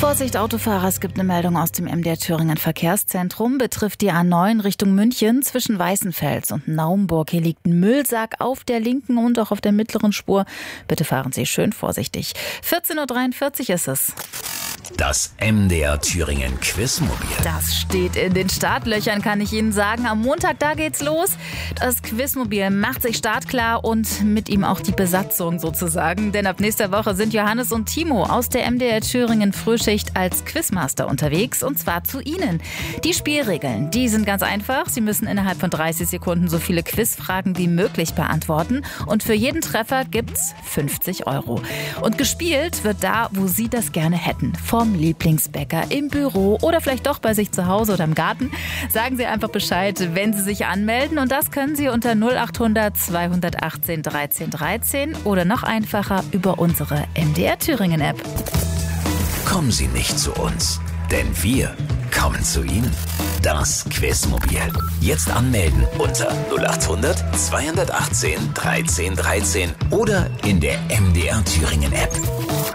Vorsicht Autofahrer, es gibt eine Meldung aus dem MDR Thüringen Verkehrszentrum. Betrifft die A9 Richtung München zwischen Weißenfels und Naumburg. Hier liegt ein Müllsack auf der linken und auch auf der mittleren Spur. Bitte fahren Sie schön vorsichtig. 14:43 Uhr ist es. Das MDR Thüringen Quizmobil. Das steht in den Startlöchern, kann ich Ihnen sagen. Am Montag, da geht's los. Das Quizmobil macht sich startklar und mit ihm auch die Besatzung sozusagen. Denn ab nächster Woche sind Johannes und Timo aus der MDR Thüringen Frühschicht als Quizmaster unterwegs. Und zwar zu Ihnen. Die Spielregeln, die sind ganz einfach. Sie müssen innerhalb von 30 Sekunden so viele Quizfragen wie möglich beantworten. Und für jeden Treffer gibt's 50 €. Und gespielt wird da, wo Sie das gerne hätten. Vom Lieblingsbäcker, im Büro oder vielleicht doch bei sich zu Hause oder im Garten. Sagen Sie einfach Bescheid, wenn Sie sich anmelden. Und das können Sie unter 0800 218 13 13 oder noch einfacher über unsere MDR Thüringen App. Kommen Sie nicht zu uns, denn wir kommen zu Ihnen. Das Quizmobil. Jetzt anmelden unter 0800 218 13 13 oder in der MDR Thüringen App.